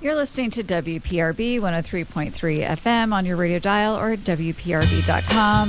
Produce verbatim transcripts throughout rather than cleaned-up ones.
You're listening to W P R B one oh three point three F M on your radio dial or at W P R B dot com.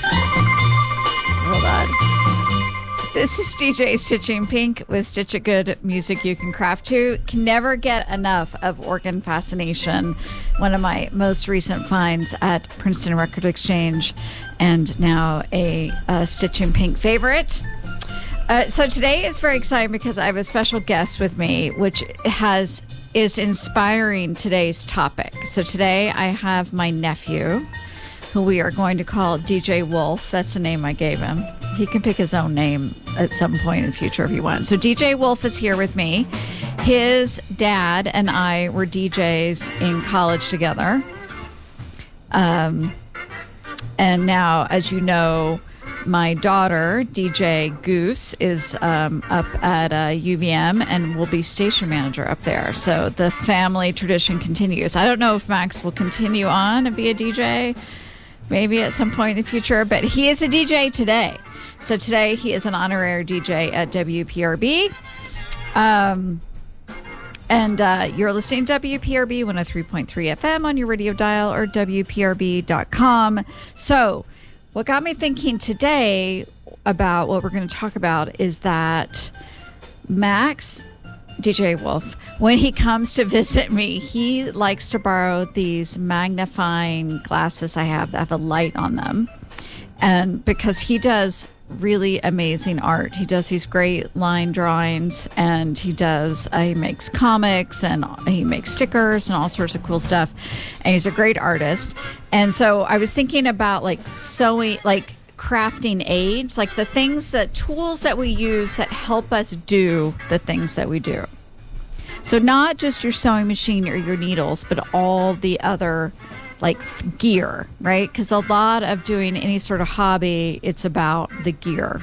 Hold on. This is D J Stitching Pink with Stitch It Good music you can craft to. Can never get enough of Organ Fascination, one of my most recent finds at Princeton Record Exchange, and now a, a Stitching Pink favorite. Uh, so today is very exciting because I have a special guest with me, which has is inspiring today's topic. So today I have my nephew, who we are going to call D J Wolf. That's the name I gave him. He can pick his own name at some point in the future if he wants. So D J Wolf is here with me. His dad and I were D Js in college together. Um, and now, as you know, my daughter, D J Goose, is um, up at uh, U V M and will be station manager up there. So the family tradition continues. I don't know if Max will continue on and be a D J, maybe at some point in the future, but he is a D J today. So today he is an honorary D J at W P R B. Um, and uh, you're listening to W P R B one oh three point three F M on your radio dial or W P R B dot com. So what got me thinking today about what we're going to talk about is that Max, D J Wolf, when he comes to visit me, he likes to borrow these magnifying glasses I have that have a light on them. And because he does really amazing art. He does these great line drawings, and he does, uh, he makes comics, and he makes stickers and all sorts of cool stuff. And he's a great artist. And so I was thinking about like sewing, like crafting aids, like the things that tools that we use that help us do the things that we do. So not just your sewing machine or your needles, but all the other like gear, right? Because a lot of doing any sort of hobby, it's about the gear.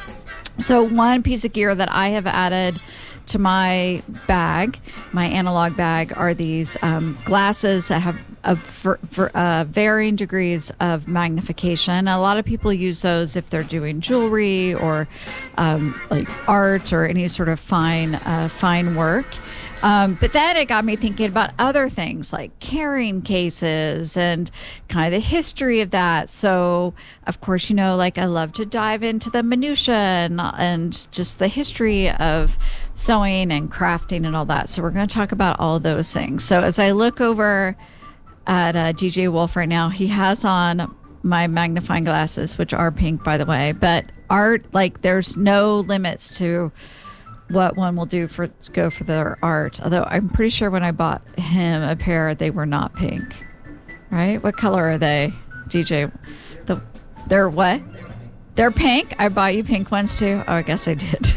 So one piece of gear that I have added to my bag, my analog bag, are these um, glasses that have a, for, for, uh, varying degrees of magnification. A lot of people use those if they're doing jewelry or um, like art or any sort of fine, uh, fine work. Um, but then it got me thinking about other things like carrying cases and kind of the history of that. So, of course, you know, like I love to dive into the minutia and, and just the history of sewing and crafting and all that. So we're going to talk about all those things. So as I look over at uh, D J Wolf right now, he has on my magnifying glasses, which are pink, by the way. But art, like there's no limits to what one will do for go for their art. Although I'm pretty sure when I bought him a pair, they were not pink. Right? What color are they, D J? The they're what? They're pink. I bought you pink ones too. Oh, I guess I did.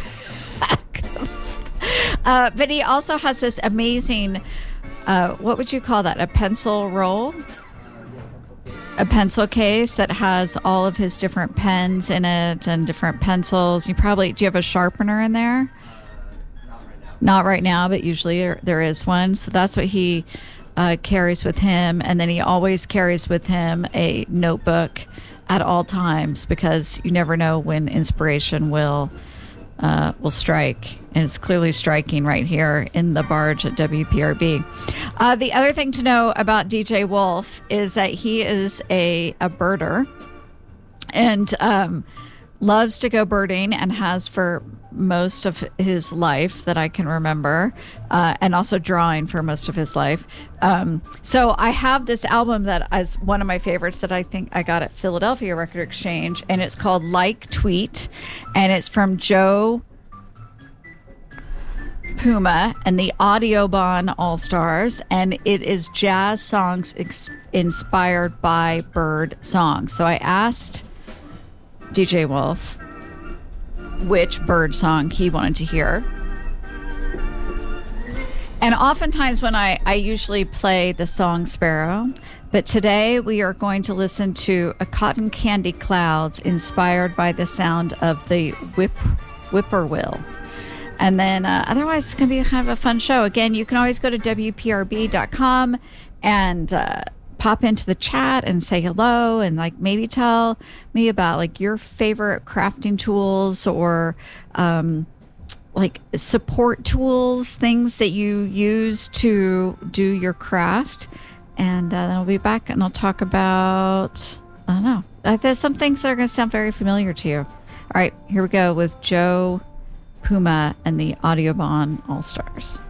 uh, but he also has this amazing. Uh, what would you call that? A pencil roll. A pencil case that has all of his different pens in it and different pencils. You probably do you have a sharpener in there? Not right now, but usually there, there is one. So that's what he uh, carries with him. And then he always carries with him a notebook at all times because you never know when inspiration will uh, will strike. And it's clearly striking right here in the barge at W P R B. Uh, the other thing to know about D J Wolf is that he is a, a birder and um, loves to go birding and has for most of his life that I can remember, uh, and also drawing for most of his life. Um, so I have this album that is one of my favorites that I think I got at Philadelphia Record Exchange, and it's called Like Tweet, and it's from Joe Puma and the Audubon All-Stars, and it is jazz songs ex- inspired by bird songs. So I asked D J Wolf which bird song he wanted to hear. And oftentimes when I, I usually play the song Sparrow, but today we are going to listen to a Cotton Candy Clouds inspired by the sound of the whip whippoorwill. And then uh, otherwise it's going to be kind of a fun show. Again, you can always go to W P R B dot com and uh, pop into the chat and say hello and like maybe tell me about like your favorite crafting tools or um, like support tools, things that you use to do your craft. And uh, then I'll be back and I'll talk about, I don't know, uh, there's some things that are going to sound very familiar to you. All right, here we go with Joe Puma and the Audioban All Stars.